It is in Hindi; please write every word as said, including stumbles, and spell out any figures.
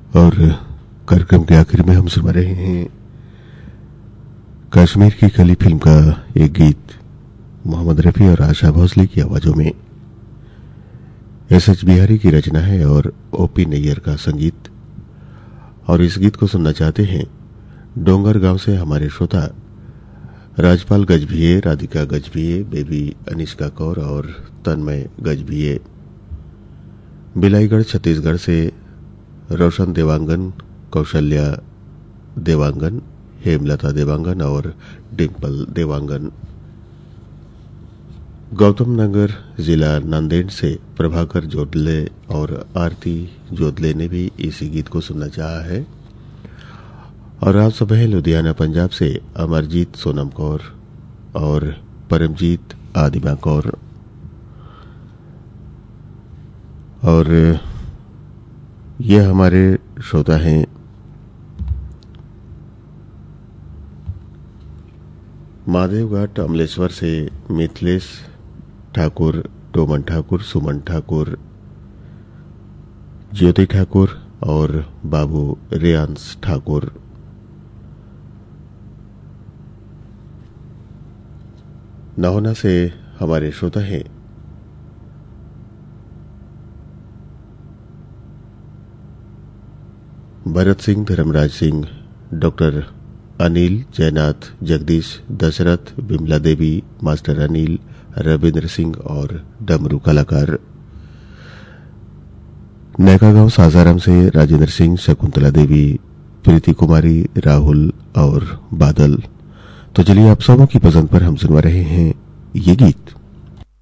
और कार्यक्रम के आखिर में हम सुना रहे हैं कश्मीर की कली फिल्म का एक गीत मोहम्मद रफी और आशा भोसले की आवाजों में। एस एच बिहारी की रचना है और ओपी नैयर का संगीत। और इस गीत को सुनना चाहते हैं डोंगर गांव से हमारे श्रोता राजपाल गजभिये, राधिका गजभिये, बेबी अनिष्का कौर और तन्मय गजभिये। बिलाईगढ़ छत्तीसगढ़ से रोशन देवांगन, कौशल्या देवांगन, हेमलता देवांगन और डिंपल देवांगन। गौतम नगर जिला नांदेड़ से प्रभाकर जोदले और आरती जोदले ने भी इसी गीत को सुनना चाहा है। और आप सब हैं लुधियाना पंजाब से अमरजीत सोनम कौर और परमजीत आदिमा कौर। और ये हमारे श्रोता हैं महादेवघाट अमलेश्वर से मिथिलेश ठाकुर, टोमन ठाकुर, सुमन ठाकुर, ज्योति ठाकुर और बाबू रियांश ठाकुर। नहोना से हमारे श्रोता हैं भरत सिंह, धर्मराज सिंह, डॉक्टर अनिल, जयनाथ, जगदीश, दशरथ, बिमला देवी, मास्टर अनिल, रविंद्र सिंह और डमरू कलाकार। नैका गांव सासाराम से राजेंद्र सिंह, शकुंतला देवी, प्रीति कुमारी, राहुल और बादल। तो चलिए आप सबों की पसंद पर हम सुनवा रहे हैं ये गीत।